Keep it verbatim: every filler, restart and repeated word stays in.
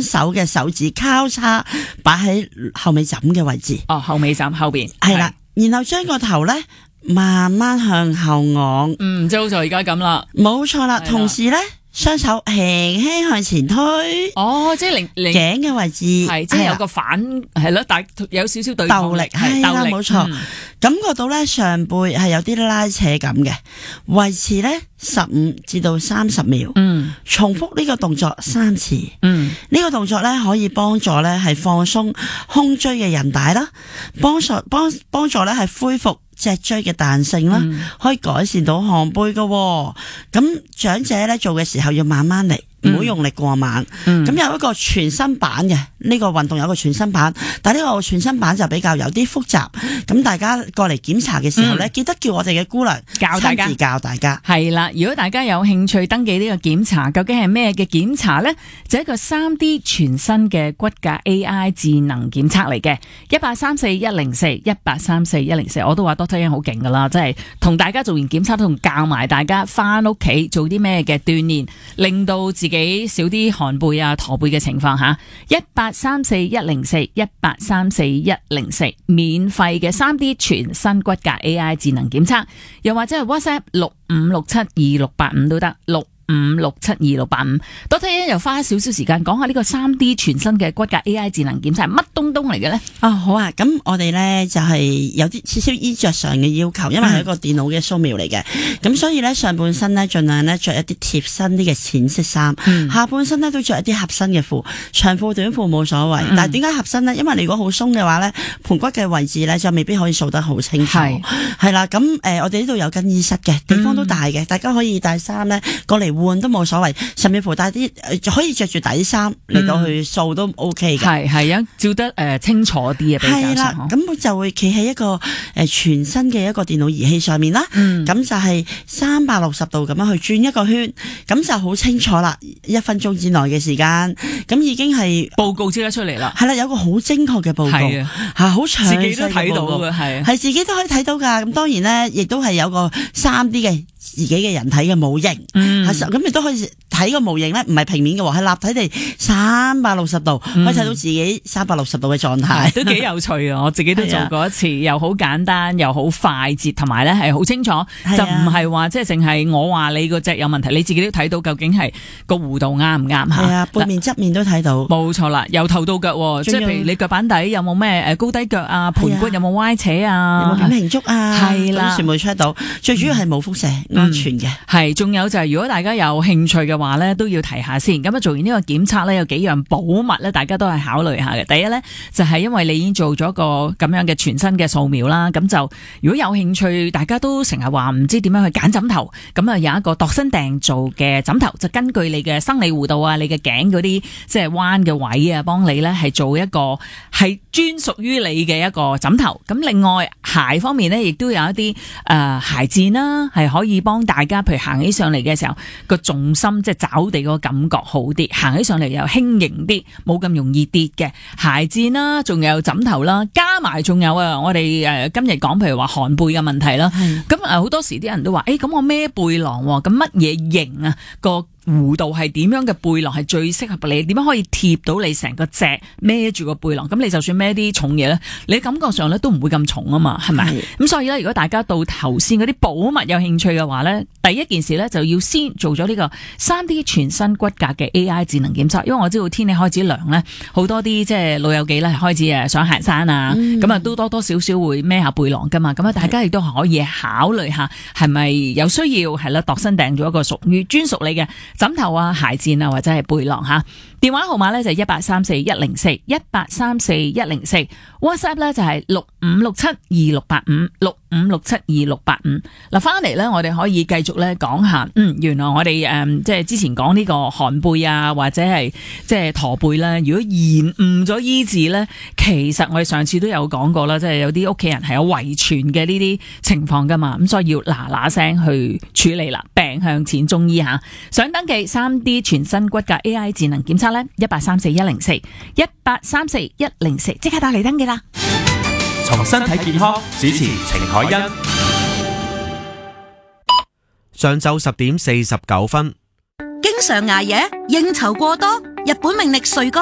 手嘅手指交叉擺喺後尾枕嘅位置。 哦，後尾枕後邊係啦，然後將個頭咧慢慢向後昂。 嗯，即係好似而家咁啦。 冇錯啦，同時咧雙手輕輕向前推。 哦，即係令令頸嘅位置係即係有個反係咯，但有少少對抗力係啦，冇錯。感覺到咧上背係有啲拉扯感嘅，維持咧十五至到三十秒。嗯，重複呢個動作三次。嗯，呢個動作咧可以幫助咧係放鬆胸椎嘅韌帶啦，幫助幫幫助咧係恢復脊椎嘅彈性啦，嗯、可以改善到寒背噶。咁長者咧做嘅時候要慢慢嚟。唔好用力過猛，咁、嗯、有一個全身版嘅呢、呢個運動有一個全身版，但係呢個全身版就比較有啲複雜，咁大家過嚟檢查嘅時候咧，嗯、記得叫我哋嘅姑娘教大家， 親自教大家。係啦，如果大家有興趣登記呢個檢查，究竟係咩嘅檢查咧？就係、一個 三 D 全身嘅骨骼 A I 智能檢測嚟嘅，一八三四一零四一八三四一零四，我都話 Doctor Yan 好勁噶啦，即係同大家做完檢測，同教埋大家翻屋企做啲咩嘅鍛煉，令到自己幾少啲寒背啊、駝背嘅情況吓，一八三四一零四一八三四一零四，免費嘅 三 D 全身骨骼 A I 智能檢測，又或者係 WhatsApp 六五六七二六八五都得，六五六七二六八五。Doctor Yan又花少少時間講下呢個 三 D 全身嘅骨骼 A I 智能檢測係乜東東嚟嘅咧？ 哦，好啊，咁我哋咧就係、是、有啲少少衣着上嘅要求，因為係一個電腦嘅掃描嚟嘅，咁、嗯、所以咧上半身咧盡量咧着一啲貼身啲嘅淺色衫，嗯、下半身咧都着一啲合身嘅褲，長褲短褲冇所謂。嗯、但係點解合身咧？因為你如果好鬆嘅話咧，盤骨嘅位置咧就未必可以掃得好清楚。係係啦，咁誒、呃、我哋呢度有更衣室嘅，地方都大嘅，嗯、大家可以帶衫咧過嚟換都冇所謂，甚至乎帶啲可以着住底衫嚟到去掃都 OK 嘅。係係啊，照得誒、呃、清楚啲啊，比較係啦，咁就會企喺一個誒、呃、全新嘅一個電腦儀器上面啦。咁、嗯、就係三百六十度咁樣去轉一個圈，咁就好清楚啦。一分鐘之內嘅時間，咁已經係報告即刻出嚟啦。 係啦，有個好精確嘅報告，吓好詳細嘅報告，自己都睇到嘅，係係自己都可以睇到噶。咁當然咧，亦都係有個三 D 嘅自己嘅人體嘅模型，咁亦都可以睇個模型咧，唔係平面嘅，係立體地三百六十度，嗯、可以睇到自己三百六十度嘅狀態， 都幾有趣啊！我自己都做過一次，又好簡單，又好快捷，同埋咧係好清楚，就唔係話即係淨係我話你個隻有問題，你自己都睇到究竟係個弧度啱唔啱吓？係啊，背面側面都睇到， 冇錯啦，由頭到腳，即係譬如你腳板底有冇咩誒高低腳啊，盤骨有冇歪斜啊， 有冇扁平足啊， 係啦， 全部 check 到，最主要係冇輻射，嗯、安全嘅。 係，仲有就係如果大家有興趣嘅話咧，都要提下先。咁啊，做完呢個檢測咧，有幾樣保密咧，大家都係考慮下嘅。第一咧，就係、是、因為你已經做咗個咁樣嘅全身嘅掃描啦，咁就如果有興趣，大家都成日話唔知點樣去揀枕頭，咁啊有一個度身訂造嘅枕頭，就根據你嘅生理弧度啊，你嘅頸嗰啲即係彎嘅位啊，幫你咧係做一個係專屬於你嘅一個枕頭。咁另外鞋方面咧，亦都有一啲誒、呃、鞋墊啦，係可以幫大家，譬如行起上嚟嘅時候個重心即係找地個感覺好啲，行起上嚟又輕盈啲，冇咁容易跌嘅鞋墊啦，仲有枕頭啦，加埋仲有啊，我哋誒今日講譬如話寒背嘅問題啦，咁誒好多時啲人都話，誒咁我孭背囊，咁乜嘢型啊個弧度係點樣嘅背囊係最適合你？點樣可以貼到你成個脊孭住個背囊？咁你就算孭啲重嘢咧，你感覺上咧都唔會咁重啊嘛，係咪？咁所以咧，如果大家到頭先嗰啲保密有興趣嘅話咧，第一件事咧就要先做咗呢個三 D 全身骨骼嘅 A I 智能檢測，因為我知道天氣開始涼咧，好多啲即係老友記咧開始誒想行山啊，咁啊、嗯、都多多少少會孭下背囊噶嘛，咁啊大家亦都可以考慮下係咪有需要係啦，度身訂做一個屬於專屬你嘅枕頭啊、鞋墊啊或者係背囊吓。電話號碼咧就係一八三四一零四一八三四一零四 ，WhatsApp 咧就係六五六七二六八五六五六七二六八五。嗱，翻嚟咧，我哋可以繼續咧講下，嗯，原來我哋誒、嗯、即係之前講呢個寒背啊，或者係即係駝背咧，如果延誤咗醫治咧，其實我哋上次都有講過啦，即係有啲屋企人係有遺傳嘅呢啲情況噶嘛，咁所以要嗱嗱聲去處理啦，病向淺中醫吓。想登記三 D 全身骨骼 A I 智能檢測咧，一八三四一零四一八三四一零四，即刻打嚟登記啦。 從身體健康，主持程海欣。上晝十點四十九分。 經常捱夜、應酬過多，日本命力睡哥